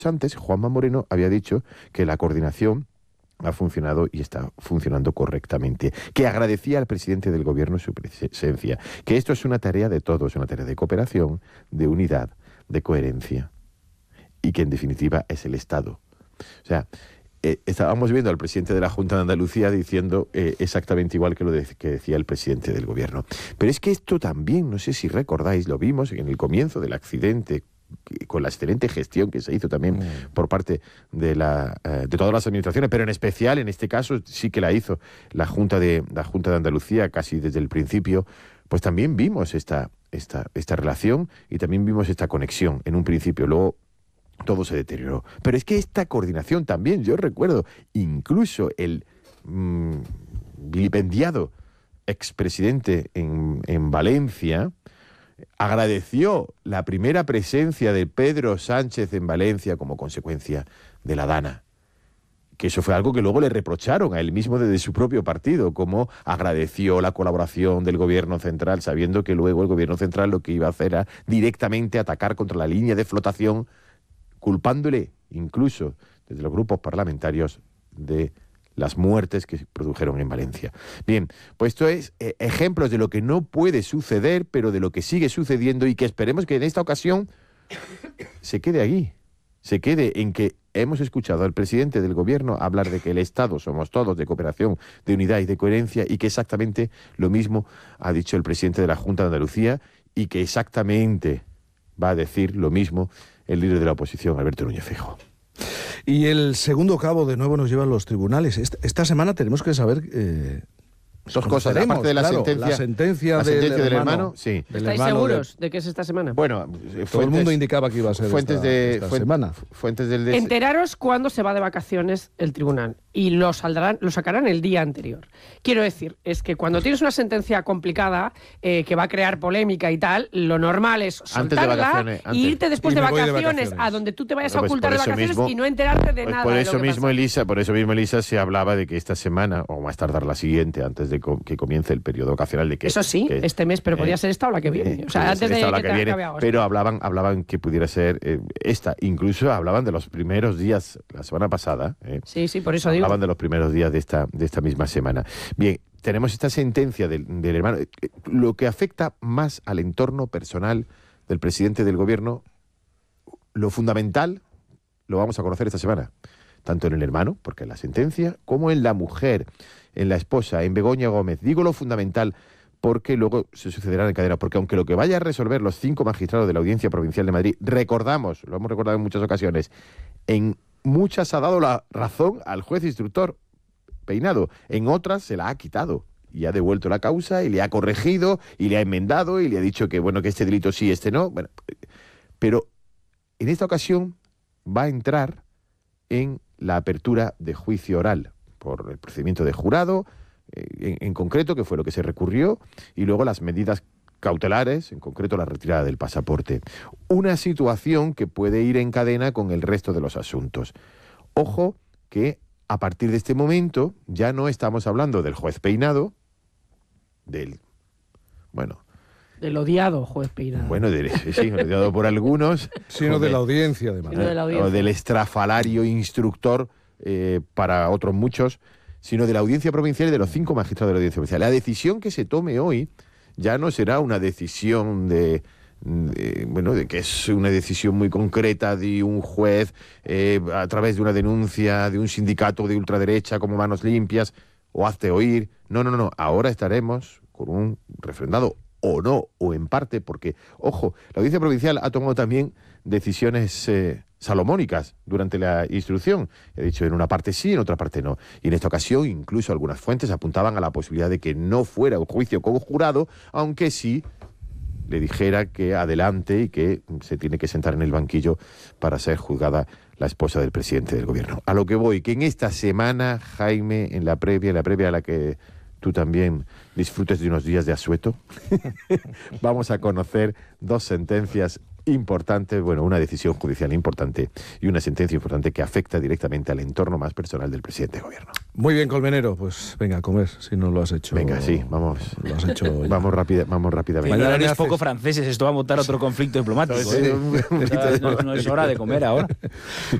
antes, Juanma Moreno había dicho que la coordinación ha funcionado y está funcionando correctamente, que agradecía al presidente del gobierno su presencia, que esto es una tarea de todos, una tarea de cooperación, de unidad, de coherencia, y que en definitiva es el Estado. O sea, estábamos viendo al presidente de la Junta de Andalucía diciendo exactamente igual que lo que decía el presidente del gobierno. Pero es que esto también, no sé si recordáis, lo vimos en el comienzo del accidente, con la excelente gestión que se hizo también por parte de todas las administraciones, pero en especial, en este caso, sí que la hizo la Junta de Andalucía casi desde el principio, pues también vimos esta relación y también vimos esta conexión en un principio. Luego todo se deterioró. Pero es que esta coordinación también, yo recuerdo, incluso el vilipendiado expresidente en Valencia agradeció la primera presencia de Pedro Sánchez en Valencia como consecuencia de la Dana. Que eso fue algo que luego le reprocharon a él mismo desde su propio partido, como agradeció la colaboración del gobierno central, sabiendo que luego el gobierno central lo que iba a hacer era directamente atacar contra la línea de flotación, culpándole incluso desde los grupos parlamentarios de las muertes que se produjeron en Valencia. Bien, pues esto es ejemplos de lo que no puede suceder, pero de lo que sigue sucediendo y que esperemos que en esta ocasión se quede allí, se quede en que hemos escuchado al presidente del gobierno hablar de que el Estado somos todos, de cooperación, de unidad y de coherencia, y que exactamente lo mismo ha dicho el presidente de la Junta de Andalucía y que exactamente va a decir lo mismo el líder de la oposición, Alberto Núñez Feijóo. Y el segundo cabo de nuevo nos lleva a los tribunales. Esta semana tenemos que saber... dos cosas, aparte de la sentencia del hermano. Sí. ¿Estáis seguros de que es esta semana? Bueno, todo el mundo indicaba que iba a ser esta semana. Enteraros cuándo se va de vacaciones el tribunal y lo sacarán el día anterior. Quiero decir, es que cuando tienes una sentencia complicada que va a crear polémica y tal, lo normal es soltarla e irte después de vacaciones a donde tú te vayas a ocultar de vacaciones y no enterarte de nada. Por eso mismo, Elisa, se hablaba de que esta semana, o más tardar la siguiente, antes de que comience el periodo vacacional, de que... Eso sí, este mes, pero podría ser esta o la que viene. O sea, antes de que acabe agosto. Pero hablaban que pudiera ser esta. Incluso hablaban de los primeros días, la semana pasada. Sí, por eso digo. Hablaban de los primeros días de esta misma semana. Bien, tenemos esta sentencia del hermano. Lo que afecta más al entorno personal del presidente del gobierno, lo fundamental, lo vamos a conocer esta semana. Tanto en el hermano, porque en la sentencia, como en la mujer, en la esposa, en Begoña Gómez. Digo lo fundamental porque luego se sucederá en cadena, porque aunque lo que vaya a resolver los 5 magistrados de la Audiencia Provincial de Madrid, recordamos, lo hemos recordado en muchas ocasiones, en muchas ha dado la razón al juez instructor Peinado, en otras se la ha quitado y ha devuelto la causa y le ha corregido y le ha enmendado y le ha dicho que bueno, que este delito sí, este no. Bueno, pero en esta ocasión va a entrar en la apertura de juicio oral por el procedimiento de jurado, en concreto, que fue lo que se recurrió, y luego las medidas cautelares, en concreto la retirada del pasaporte. Una situación que puede ir en cadena con el resto de los asuntos. Ojo que a partir de este momento ya no estamos hablando del juez Peinado, del odiado juez Peinado. Bueno, sí, odiado por algunos. Sino de la audiencia, además. O del estrafalario instructor para otros muchos, sino de la Audiencia Provincial y de los 5 magistrados de la Audiencia Provincial. La decisión que se tome hoy ya no será una decisión de que es una decisión muy concreta de un juez a través de una denuncia de un sindicato de ultraderecha como Manos Limpias o Hazte Oír. No. Ahora estaremos con un refrendado o no, o en parte, porque, ojo, la Audiencia Provincial ha tomado también decisiones salomónicas durante la instrucción. He dicho, en una parte sí, en otra parte no. Y en esta ocasión, incluso algunas fuentes apuntaban a la posibilidad de que no fuera un juicio con jurado, aunque sí le dijera que adelante y que se tiene que sentar en el banquillo para ser juzgada la esposa del presidente del gobierno. A lo que voy, que en esta semana, Jaime, en la previa a la que tú también disfrutes de unos días de asueto, vamos a conocer 2 sentencias importante, bueno, una decisión judicial importante y una sentencia importante que afecta directamente al entorno más personal del presidente de gobierno. Muy bien, Colmenero, pues venga a comer, si no lo has hecho. Venga, sí, vamos. Lo has hecho ya. Vamos rápidamente. Mañana Mañana me es haces- poco franceses, esto va a montar otro conflicto diplomático. Sí, No es hora de comer ahora.